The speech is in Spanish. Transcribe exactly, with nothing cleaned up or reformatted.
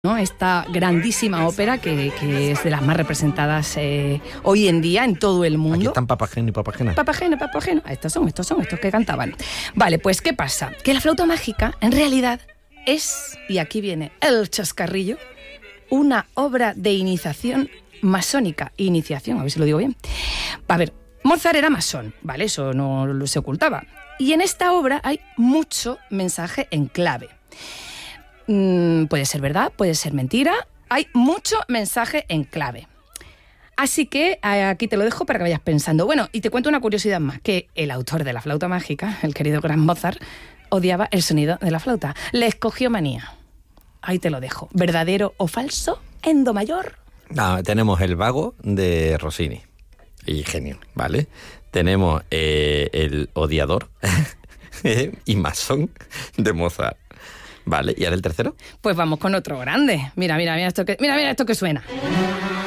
¿no? Esta grandísima ópera que, que es de las más representadas eh, hoy en día en todo el mundo. Aquí están Papageno y Papagena. Papageno, Papageno. Estos son, estos son, estos que cantaban. Vale, pues ¿qué pasa? Que la flauta mágica, en realidad, es, y aquí viene el chascarrillo, una obra de iniciación masónica. Iniciación, a ver si lo digo bien. A ver, Mozart era masón, ¿vale? Eso no se ocultaba. Y en esta obra hay mucho mensaje en clave. Mm, puede ser verdad, puede ser mentira. Hay mucho mensaje en clave. Así que aquí te lo dejo para que vayas pensando. Bueno, y te cuento una curiosidad más, que el autor de la flauta mágica, el querido gran Mozart, odiaba el sonido de la flauta. Le escogió manía. Ahí te lo dejo. ¿Verdadero o falso? En do mayor. No, tenemos el vago de Rossini. Y genio, ¿vale? Tenemos eh, el odiador y masón de Mozart. Vale, ¿y ahora el tercero? Pues vamos con otro grande. Mira, mira, mira esto que, mira, mira esto que suena.